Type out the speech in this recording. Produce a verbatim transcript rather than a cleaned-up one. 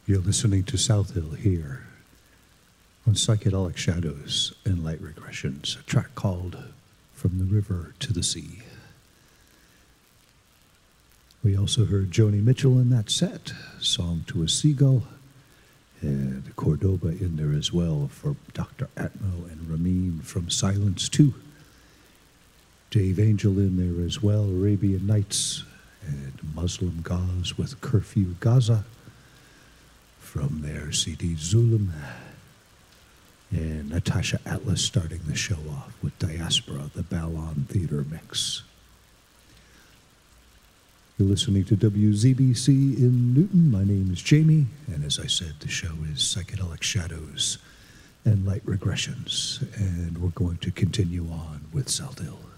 You're listening to South Hill here on Psychedelic Shadows and Light Regressions, a track called From the River to the Sea. We also heard Joni Mitchell in that set, Song to a Seagull, and Cordoba in there as well for Doctor Atmo and Ramin from Silence two. Dave Angel in there as well, Arabian Nights, and Muslim Gauze with Curfew Gaza from their C D Zulum, and Natasha Atlas starting the show off with Diaspora, the Ballon Theater mix. You're listening to W Z B C in Newton. My name is Jamie, and as I said, the show is Psychedelic Shadows and Light Regressions, and we're going to continue on with South Hill.